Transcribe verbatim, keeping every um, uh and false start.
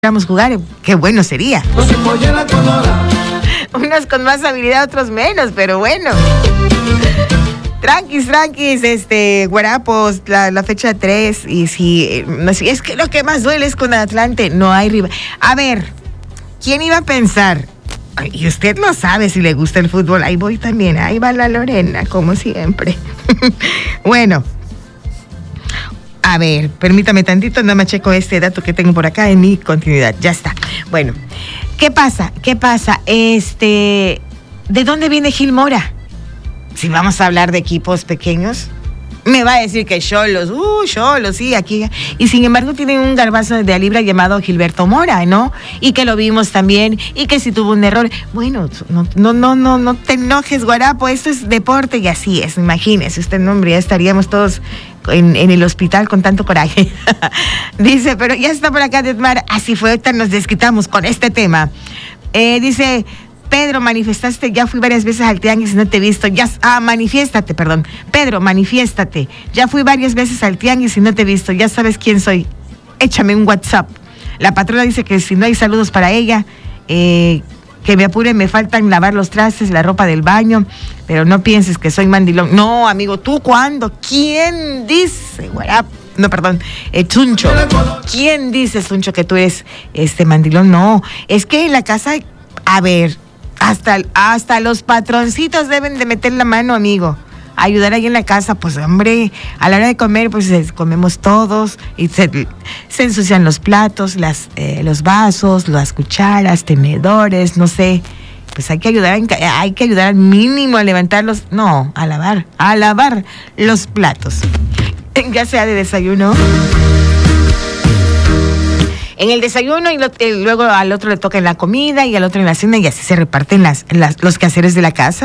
Vamos a jugar, qué bueno sería. Unos con más habilidad, otros menos, pero bueno. Tranquis, tranquis, este, guarapos, la, la fecha tres, y si, no sé, es que lo que más duele es con Atlante, no hay rival. A ver, ¿quién iba a pensar? Y usted lo sabe si le gusta el fútbol, ahí voy también, ahí va la Lorena, como siempre. Bueno. A ver, permítame tantito, nada más checo este dato que tengo por acá en mi continuidad. Ya está. Bueno, ¿qué pasa? ¿Qué pasa? Este, ¿de dónde viene Gil Mora? Si vamos a hablar de equipos pequeños, me va a decir que Xolos, uh, Xolos, sí, aquí. Y sin embargo tienen un garbazo de a libra llamado Gilberto Mora, ¿no? Y que lo vimos también, y que si tuvo un error. Bueno, no, no, no, no, no te enojes, guarapo, esto es deporte y así es. Imagínese usted, no, hombre, ya estaríamos todos En, en el hospital con tanto coraje. Dice, pero ya está por acá Detmar, así fue, ahorita nos desquitamos con este tema. Eh, dice, Pedro, manifestaste, ya fui varias veces al tianguis y no te he visto. Ya, ah, manifiéstate, perdón. Pedro, manifiéstate. Ya fui varias veces al tianguis y no te he visto. Ya sabes quién soy. Échame un WhatsApp. La patrona dice que si no hay saludos para ella, eh, que me apure, me faltan lavar los trastes, la ropa del baño, pero no pienses que soy mandilón. No, amigo, ¿tú cuándo? ¿Quién dice, guarap? No, perdón, eh, Chuncho. ¿Quién dice, Chuncho, que tú eres este mandilón? No, es que en la casa, a ver, hasta, hasta los patroncitos deben de meter la mano, amigo. Ayudar ahí en la casa, pues hombre, a la hora de comer, pues comemos todos y se, se ensucian los platos, las, eh, los vasos, las cucharas, tenedores, no sé. Pues hay que ayudar, en, hay que ayudar al mínimo a levantarlos, no, a lavar, a lavar los platos. Ya sea de desayuno. En el desayuno y, lo, y luego al otro le toca en la comida y al otro en la cena y así se reparten las, las, los quehaceres de la casa.